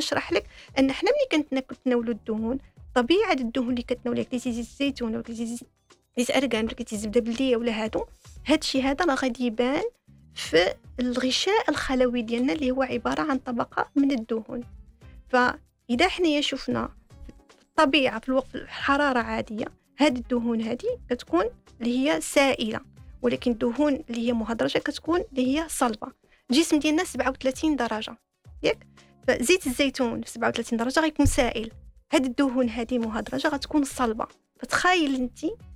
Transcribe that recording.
نشرح لك ان احنا ملي كنتناولوا الدهون، طبيعه الدهون اللي كتناولها كليتي زيت الزيتون ولا كليتي زيت ارغان ولا كليتي زبده بلديه ولا هادشي هذا راه غادي يبان في الغشاء الخلوي ديالنا اللي هو عباره عن طبقه من الدهون. فاذا حنايا شفنا في الطبيعه في الوقت الحراره عاديه، هاد الدهون هذه كتكون اللي هي سائله، ولكن الدهون اللي هي مهدرجه كتكون اللي هي صلبه. الجسم ديالنا 37 درجه ياك، فزيت الزيتون في 37 درجه غيكون سائل، هاد الدهون هذه مهدرجه غتكون صلبه. فتخيل انت